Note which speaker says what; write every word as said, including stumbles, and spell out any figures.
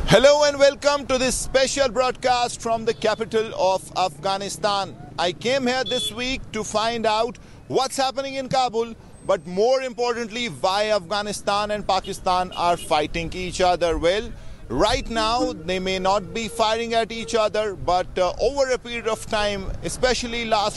Speaker 1: Hello and welcome to this special broadcast from the capital of Afghanistan. I came here this week to find out what's happening in Kabul, but more importantly, why Afghanistan and Pakistan are fighting each other. Well, right now they may not be firing at each other, but uh, over a period of time, especially last